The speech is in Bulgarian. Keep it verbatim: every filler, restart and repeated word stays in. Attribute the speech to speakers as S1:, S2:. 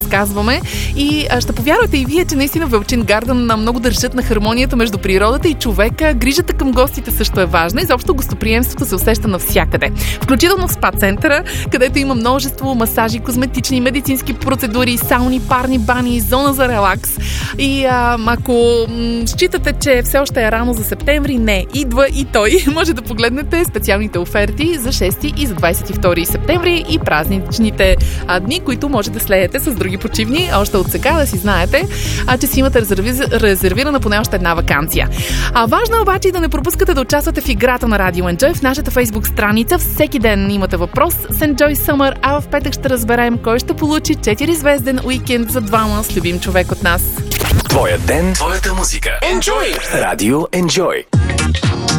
S1: разказваме. И а, ще повярвате и вие, че наистина в Елчин Гарден много държат на хармонията между природата и човека. Грижата към гостите също е важна. Изобщо гостоприемството се усеща навсякъде. Включително в спа-центъра, където има множество масажи, козметични, медицински процедури, сауни, парни бани, зона за релакс. И а, ако м- считате, че все още е рано за септември, не, идва и той. Може да погледнете специалните оферти за шести и за двадесет и втори септември и празничните а, дни, които може да слеете с други почивни. Още от сега да си знаете, а, че си имате резерви... резервирана поне още една ваканция. А важно е обаче да не пропускате да участвате в играта на Radio Enjoy в нашата фейсбук страница. Всеки ден имате въпрос с Enjoy Summer, а в петък ще разберем кой ще получи четири звезден уикенд за двама с любим човек от нас.
S2: Твоя ден, твоята музика. Enjoy! Radio Enjoy.